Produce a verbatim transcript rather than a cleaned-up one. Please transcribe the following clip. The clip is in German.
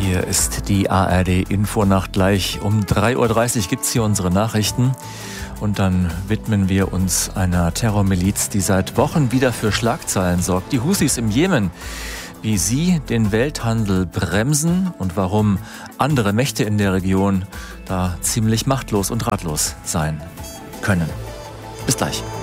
Hier ist die A R D-Infonacht. Gleich um drei Uhr dreißig gibt es hier unsere Nachrichten. Und dann widmen wir uns einer Terrormiliz, die seit Wochen wieder für Schlagzeilen sorgt. Die Houthis im Jemen. Wie sie den Welthandel bremsen und warum andere Mächte in der Region da ziemlich machtlos und ratlos sein können. Bis gleich.